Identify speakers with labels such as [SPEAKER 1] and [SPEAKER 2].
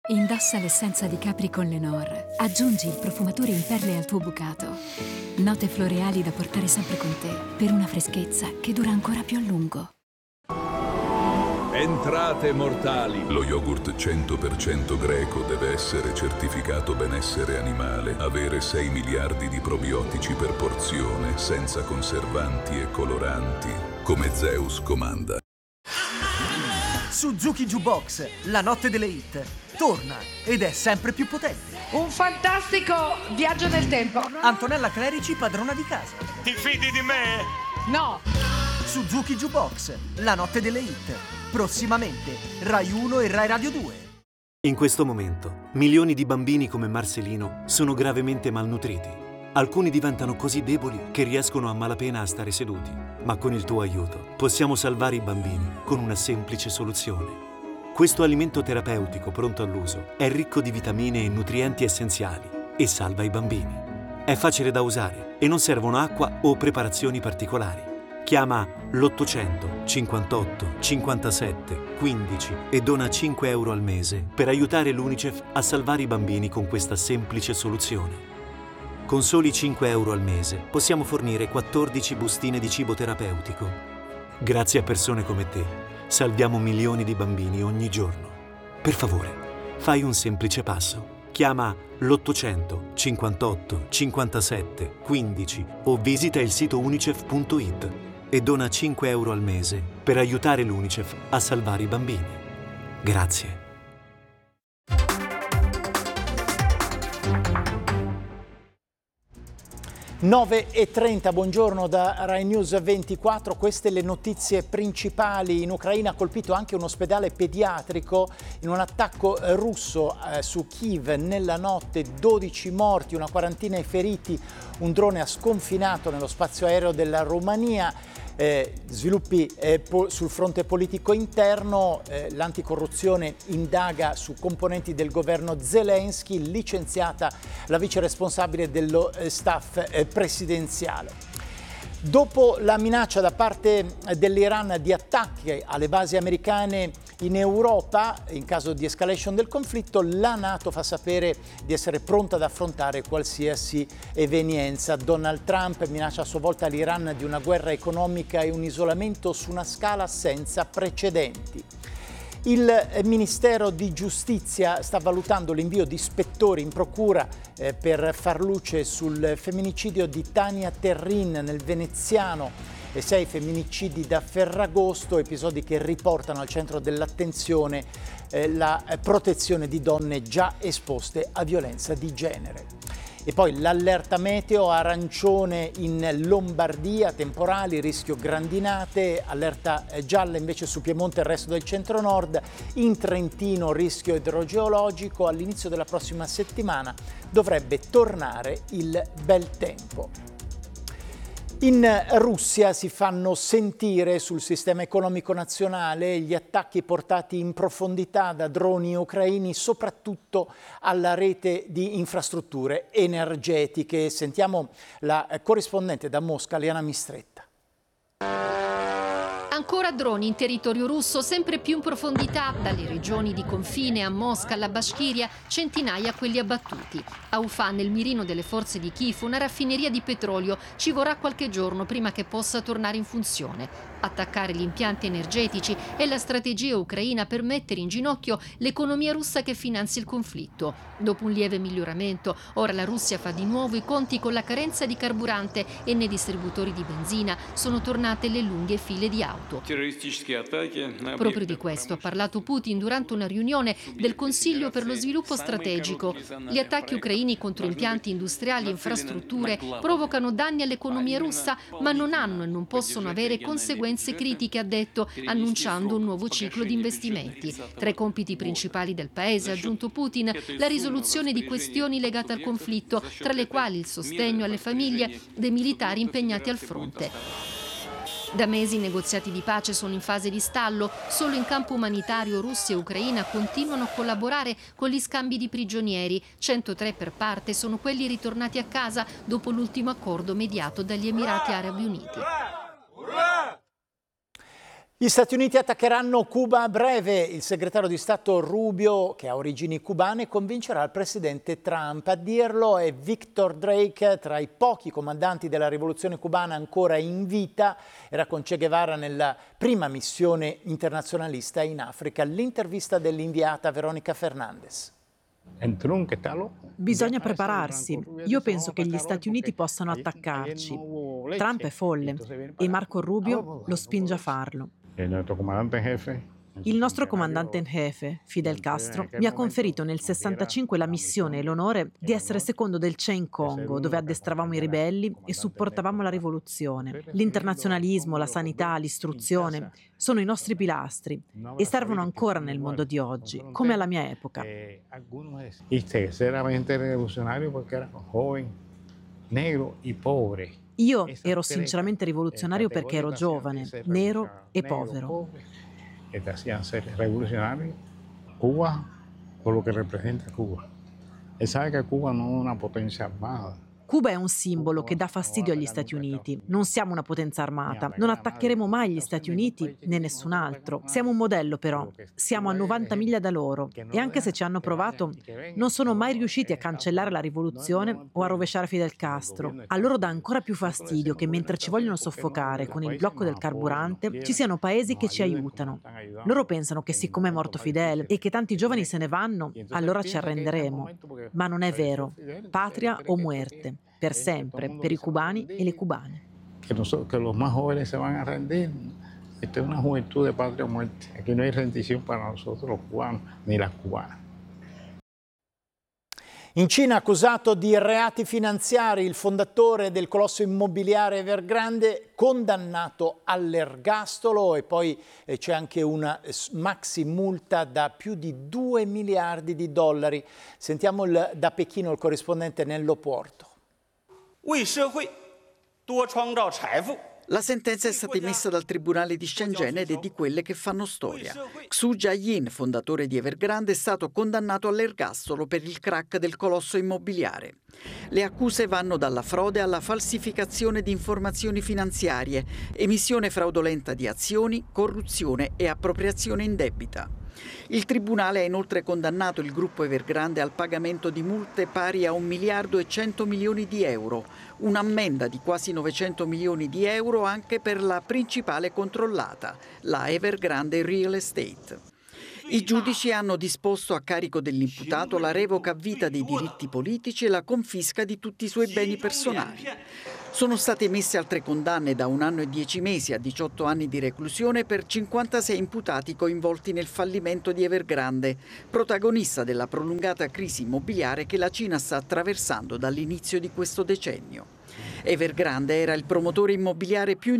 [SPEAKER 1] Indossa l'essenza di Capri con Lenor. Aggiungi il profumatore in perle al tuo bucato. Note floreali da portare sempre con te, per una freschezza che dura ancora più a lungo.
[SPEAKER 2] Entrate mortali.
[SPEAKER 3] Lo yogurt 100% greco deve essere certificato benessere animale, avere 6 miliardi di probiotici per porzione, senza conservanti e coloranti, come Zeus comanda.
[SPEAKER 4] Suzuki Jukebox, la notte delle hit, torna ed è sempre più potente.
[SPEAKER 5] Un fantastico viaggio nel tempo.
[SPEAKER 4] Antonella Clerici, padrona di casa.
[SPEAKER 6] Ti fidi di me?
[SPEAKER 5] No.
[SPEAKER 4] Suzuki Jukebox, la notte delle hit, prossimamente Rai 1 e Rai Radio 2.
[SPEAKER 7] In questo momento, milioni di bambini come Marcelino sono gravemente malnutriti. Alcuni diventano così deboli che riescono a malapena a stare seduti. Ma con il tuo aiuto possiamo salvare i bambini con una semplice soluzione. Questo alimento terapeutico pronto all'uso è ricco di vitamine e nutrienti essenziali e salva i bambini. È facile da usare e non servono acqua o preparazioni particolari. Chiama l'800 58 57 15 e dona 5 euro al mese per aiutare l'UNICEF a salvare i bambini con questa semplice soluzione. Con soli 5 euro al mese possiamo fornire 14 bustine di cibo terapeutico. Grazie a persone come te, salviamo milioni di bambini ogni giorno. Per favore, fai un semplice passo. Chiama l'800 58 57 15 o visita il sito unicef.it e dona 5 euro al mese per aiutare l'UNICEF a salvare i bambini. Grazie.
[SPEAKER 8] 9:30, buongiorno da Rai News 24, queste le notizie principali. In Ucraina ha colpito anche un ospedale pediatrico in un attacco russo su Kiev nella notte, 12 morti, una quarantina i feriti, un drone ha sconfinato nello spazio aereo della Romania. Sviluppi sul fronte politico interno, l'anticorruzione indaga su componenti del governo Zelensky, licenziata la vice responsabile dello staff presidenziale. Dopo la minaccia da parte dell'Iran di attacchi alle basi americane in Europa, in caso di escalation del conflitto, la NATO fa sapere di essere pronta ad affrontare qualsiasi evenienza. Donald Trump minaccia a sua volta l'Iran di una guerra economica e un isolamento su una scala senza precedenti. Il Ministero di Giustizia sta valutando l'invio di ispettori in procura per far luce sul femminicidio di Tania Terrin nel Veneziano e 6 femminicidi da Ferragosto, episodi che riportano al centro dell'attenzione la protezione di donne già esposte a violenza di genere. E poi l'allerta meteo arancione in Lombardia, temporali, rischio grandinate, allerta gialla invece su Piemonte e il resto del centro-nord, in Trentino rischio idrogeologico, all'inizio della prossima settimana dovrebbe tornare il bel tempo. In Russia si fanno sentire sul sistema economico nazionale gli attacchi portati in profondità da droni ucraini, soprattutto alla rete di infrastrutture energetiche. Sentiamo la corrispondente da Mosca, Liana Mistretta.
[SPEAKER 9] Ancora droni in territorio russo, sempre più in profondità, dalle regioni di confine a Mosca alla Bashkiria, centinaia quelli abbattuti. A Ufa, nel mirino delle forze di Kiev, una raffineria di petrolio, ci vorrà qualche giorno prima che possa tornare in funzione. Attaccare gli impianti energetici è la strategia ucraina per mettere in ginocchio l'economia russa che finanzia il conflitto. Dopo un lieve miglioramento, ora la Russia fa di nuovo i conti con la carenza di carburante e nei distributori di benzina sono tornate le lunghe file di auto. Proprio di questo ha parlato Putin durante una riunione del Consiglio per lo sviluppo strategico. Gli attacchi ucraini contro impianti industriali e infrastrutture provocano danni all'economia russa, ma non hanno e non possono avere conseguenze critiche, ha detto, annunciando un nuovo ciclo di investimenti. Tra i compiti principali del paese, ha aggiunto Putin, la risoluzione di questioni legate al conflitto, tra le quali il sostegno alle famiglie dei militari impegnati al fronte. Da mesi i negoziati di pace sono in fase di stallo. Solo in campo umanitario Russia e Ucraina continuano a collaborare con gli scambi di prigionieri. 103 per parte sono quelli ritornati a casa dopo l'ultimo accordo mediato dagli Emirati Arabi Uniti.
[SPEAKER 8] Gli Stati Uniti attaccheranno Cuba a breve. Il segretario di Stato Rubio, che ha origini cubane, convincerà il presidente Trump. A dirlo è Victor Drake, tra i pochi comandanti della rivoluzione cubana ancora in vita. Era con Che Guevara nella prima missione internazionalista in Africa. L'intervista dell'inviata Veronica Fernandez.
[SPEAKER 2] Bisogna prepararsi. Io penso che gli Stati Uniti possano attaccarci. Trump è folle e Marco Rubio lo spinge a farlo. Il nostro comandante in jefe, Fidel Castro, mi ha conferito nel 65 la missione e l'onore di essere secondo del Che in Congo, dove addestravamo i ribelli e supportavamo la rivoluzione. L'internazionalismo, la sanità, l'istruzione sono i nostri pilastri e servono ancora nel mondo di oggi, come alla mia epoca. Io ero sinceramente rivoluzionario perché ero giovane, nero e povero.
[SPEAKER 6] Que te hacían ser revolucionario. Cuba, por lo que representa Cuba. Él sabe que Cuba no es una potencia armada.
[SPEAKER 2] Cuba è un simbolo che dà fastidio agli Stati Uniti. Non siamo una potenza armata, non attaccheremo mai gli Stati Uniti né nessun altro. Siamo un modello però, siamo a 90 miglia da loro e anche se ci hanno provato non sono mai riusciti a cancellare la rivoluzione o a rovesciare Fidel Castro. A loro dà ancora più fastidio che mentre ci vogliono soffocare con il blocco del carburante ci siano paesi che ci aiutano. Loro pensano che siccome è morto Fidel e che tanti giovani se ne vanno, allora ci arrenderemo. Ma non è vero. Patria o muerte. Per sempre, per i cubani e le cubane.
[SPEAKER 6] Que los más jóvenes se van a rendir. Esta es una juventud de patria o muerte. Aquí no hay rendición para nosotros los cubanos ni las cubanas.
[SPEAKER 8] In Cina, accusato di reati finanziari, il fondatore del colosso immobiliare Evergrande, condannato all'ergastolo, e poi c'è anche una maxi multa da più di 2 miliardi di dollari. Sentiamo da Pechino il corrispondente Nello Porto.
[SPEAKER 10] La sentenza è stata emessa dal Tribunale di Shenzhen ed è di quelle che fanno storia. Xu Jiayin, fondatore di Evergrande, è stato condannato all'ergastolo per il crack del colosso immobiliare. Le accuse vanno dalla frode alla falsificazione di informazioni finanziarie, emissione fraudolenta di azioni, corruzione e appropriazione indebita. Il Tribunale ha inoltre condannato il gruppo Evergrande al pagamento di multe pari a 1 miliardo e 100 milioni di euro, un'ammenda di quasi 900 milioni di euro anche per la principale controllata, la Evergrande Real Estate. I giudici hanno disposto a carico dell'imputato la revoca a vita dei diritti politici e la confisca di tutti i suoi beni personali. Sono state emesse altre condanne da 1 anno e 10 mesi a 18 anni di reclusione per 56 imputati coinvolti nel fallimento di Evergrande, protagonista della prolungata crisi immobiliare che la Cina sta attraversando dall'inizio di questo decennio. Evergrande era il promotore immobiliare più